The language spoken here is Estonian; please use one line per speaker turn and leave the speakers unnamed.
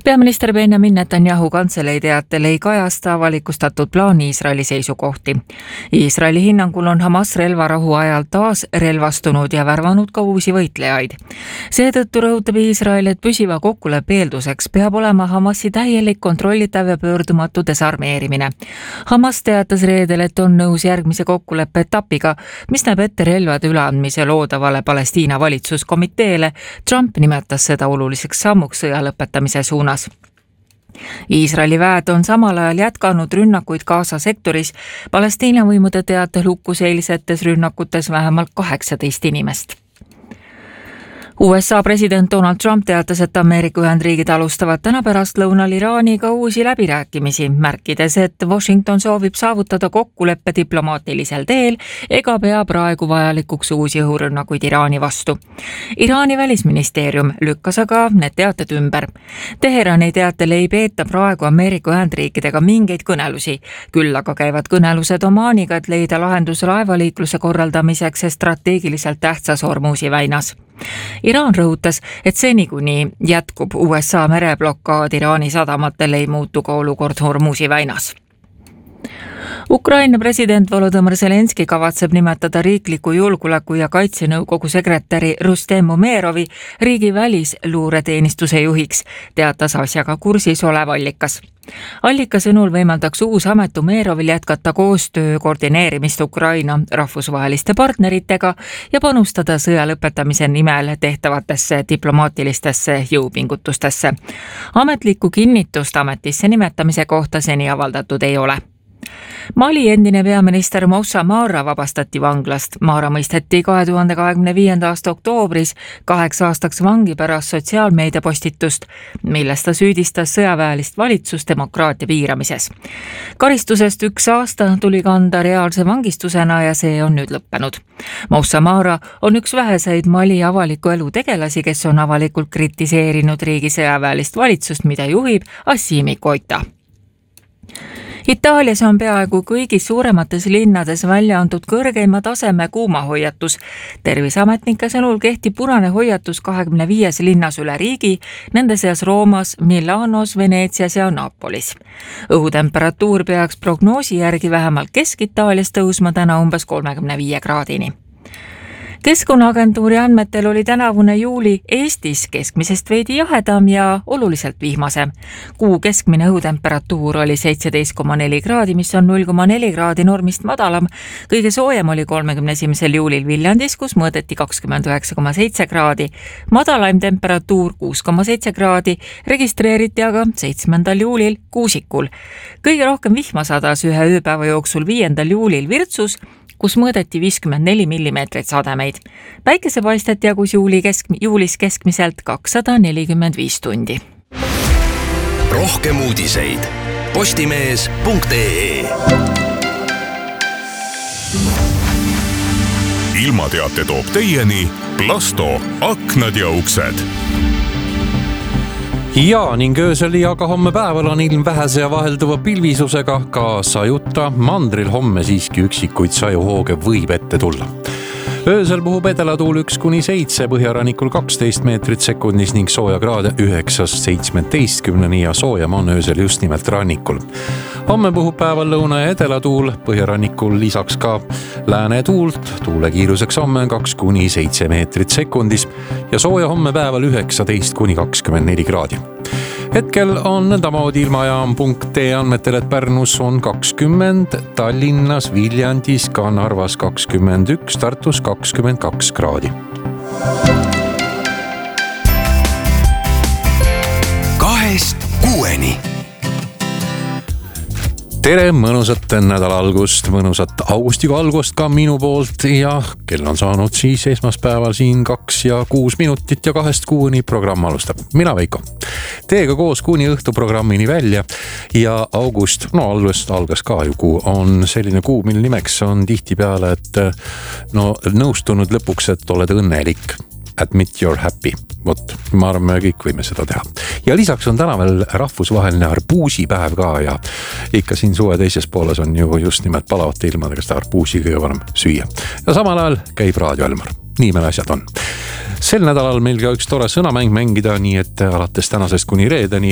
Peaminister Benjamin Netanyahu kantselei teatel ei kajasta avalikustatud plaani Iisraeli seisukohti. Iisraeli hinnangul on Hamas relvarahu ajal taas relvastunud ja värvanud ka uusi võitlejaid. Seetõttu rõhutab Iisrael, et püsiva kokkuleppe eelduseks peab olema Hamasi täielik kontrollitav ja pöördumatu desarmeerimine. Hamas teatas reedel, et on nõus järgmise kokkuleppe etapiga, mis näeb ette relvade üleandmise loodavale Palestiina valitsuskomiteele. Trump nimetas seda oluliseks sammuks sõja lõpetamise suunas. Iisraeli väed on samal ajal jätkanud rünnakuid Gaza sektoris. Palestiina võimude teatel hukkus eilsetes rünnakutes vähemalt 18 inimest. USA president Donald Trump teatas, et Ameerika Ühendriigid alustavad täna pärastlõunal Iraaniga uusi läbirääkimisi, märkides, et Washington soovib saavutada kokkuleppe diplomaatilisel teel ega pea praegu vajalikuks uusi õhurünnakuid Iraani vastu. Iraani välisministeerium lükkas aga need teated ümber. Teherani teatel ei peeta praegu Ameerika Ühendriikidega mingeid kõnelusi, küll aga käivad kõnelused Omaaniga, et leida lahendus laevaliikluse korraldamiseks ja strateegiliselt tähtsas Hormuzi väinas. Iraan rõhutas, et seni kuni jätkub USA mereblokaad Iraani sadamatel ei muutu ka olukord Hormuzi väinas. Ukraina president Volodõmõr Zelenski kavatseb nimetada riikliku julgeoleku ja kaitsenõukogu sekretäri Rustem Umerovi riigi välisluureteenistuse juhiks, teatas asjaga kursis olev allikas. Allika sõnul võimaldaks uus amet Umerovil jätkata koostöö koordineerimist Ukraina rahvusvaheliste partneritega ja panustada sõja lõpetamise nimel tehtavatesse diplomaatilistesse jõupingutustesse. Ametlikku kinnitust ametisse nimetamise kohta seni avaldatud ei ole. Mali endine peaminister Moussa Mara vabastati vanglast. Mara mõisteti 2025. aasta oktoobris 8 aastaks vangi pärast sotsiaalmeedia postitust, milles ta süüdistas sõjaväelist valitsust demokraatia piiramises. Karistusest 1 aasta tuli kanda reaalse vangistusena ja see on nüüd lõppenud. Moussa Mara on üks väheseid Mali avaliku elu tegelasi, kes on avalikult kritiseerinud riigi sõjaväelist valitsust, mida juhib Assimi Goïta. Itaalias on peaaegu kõigis suuremates linnades välja antud kõrgeima taseme kuumahoiatus. Terviseametnike sõnul kehtib punane hoiatus 25 linnas üle riigi, nende seas Roomas, Milanos, Veneetsias ja Napolis. Õhutemperatuur peaks prognoosi järgi vähemalt Kesk-Itaalias tõusma täna umbes 35 kraadini. Keskkonnaagentuuri andmetel oli tänavune juuli Eestis keskmisest veidi jahedam ja oluliselt vihmasem. Kuu keskmine õhutemperatuur oli 17,4 kraadi, mis on 0,4 kraadi normist madalam. Kõige soojem oli 31. juulil Viljandis, kus mõõdeti 29,7 kraadi. Madalaim temperatuur 6,7 kraadi registreeriti aga 7. juulil Kuusikul. Kõige rohkem vihma sadas ühe ööpäeva jooksul 5. juulil Virtsus, kus mõõdeti 54 millimeetrit sademeid. Päikesepaistet jagus juulis keskmiselt 245 tundi.
Rohkem uudiseid postimees.ee. Ilmateate toob teieni Plasto aknad ja uksed.
Ja ning öösel ja ka homme päeval on ilm vähese ja vahelduva pilvisusega, ka sajuta. Mandril homme siiski üksikuid sajuhooge võib ette tulla. Öösel puhub edelatuul 1-7, põhjarannikul 12 meetrit sekundis ning sooja kraade 9-17 ja soojam on öösel just nimelt rannikul. Homme puhub päeval lõuna ja edelatuul, põhjarannikul lisaks ka läänetuult, tuule kiiruseks homme 2-7 meetrit sekundis ja sooja homme päeval 19-24 kraadi. Hetkel on nõndamoodi ilmajaam.ee andmetel, et Pärnus on 20, Tallinnas, Viljandis, ka Narvas 21, Tartus 22 kraadi.
Kahest kuueni.
Tere, mõnusat nädala algust, mõnusat augustikuu algust ka minu poolt ja kell on saanud siis esmaspäeval siin 2:06 ja 2:06 programm alustab. Mina Veiko. Teega koos kuni õhtuprogrammini välja ja august, algas ka ju kuu, on selline kuu, mille nimeks on tihtipeale, et nõustunud lõpuks, et oled õnnelik. Admit you're happy. Vot, ma arvan, me kõik võime seda teha. Ja lisaks on täna veel rahvusvaheline arbuusipäev ka ja ikka siin suve teises pooles on ju just nimelt palavate ilmadega seda arbuusi kõige varem süüa. Ja samal ajal käib Raadio Elmar. Nii meil asjad on. Sel nädalal meil ka üks tore sõnamäng mängida, nii et alates tänasest kuni reedeni